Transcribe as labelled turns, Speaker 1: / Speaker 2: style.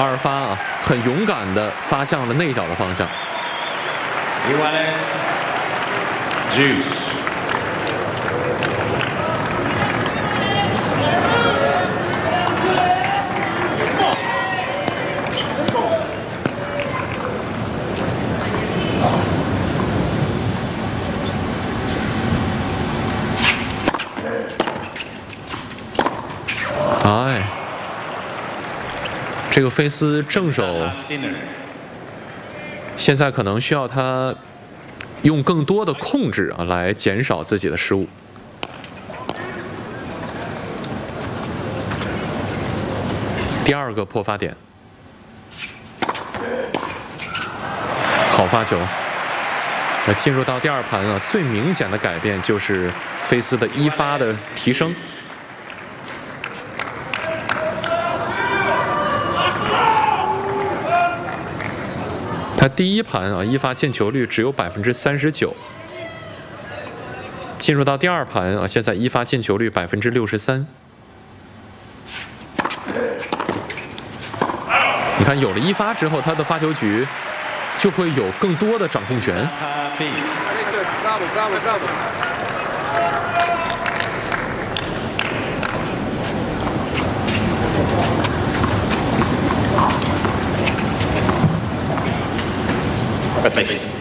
Speaker 1: 二发啊，很勇敢的发向了内角的方向。
Speaker 2: Juice。
Speaker 1: 哎，这个菲斯正手现在可能需要他用更多的控制啊，来减少自己的失误。第二个破发点，好发球。那进入到第二盘啊，最明显的改变就是菲斯的一发的提升。 他第一盘啊，一发进球率只有39%，进入到第二盘啊，现在一发进球率63%。你看，有了一发之后，他的发球局就会有更多的掌控权。
Speaker 2: Base.